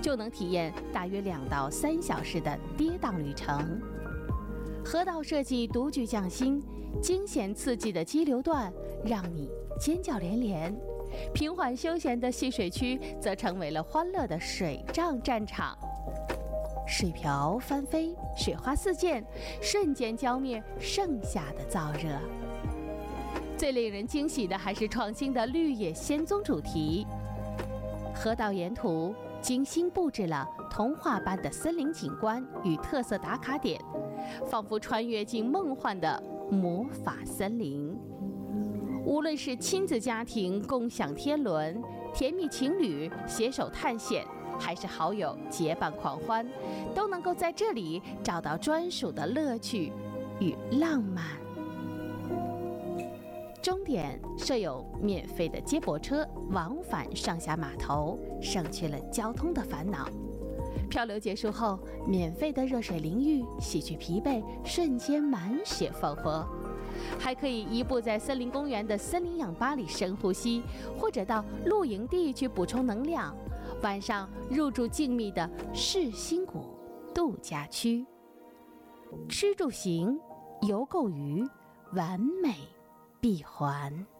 就能体验大约2到3小时的跌宕旅程。河道设计独具匠心，惊险刺激的激流段让你尖叫连连，平缓休闲的戏水区则成为了欢乐的水仗战场。水瓢翻飞，水花四溅，瞬间浇灭盛夏的燥热。最令人惊喜的还是创新的绿野仙踪主题，河道沿途精心布置了童话般的森林景观与特色打卡点，仿佛穿越进梦幻的魔法森林。无论是亲子家庭共享天伦，甜蜜情侣携手探险，还是好友结伴狂欢，都能够在这里找到专属的乐趣与浪漫。终点设有免费的接驳车往返上下码头，省去了交通的烦恼。漂流结束后，免费的热水淋浴洗去疲惫，瞬间满血复活。还可以移步在森林公园的森林氧吧里深呼吸，或者到露营地去补充能量。晚上入住静谧的世新谷度假区，吃住行游购娱，完美闭环。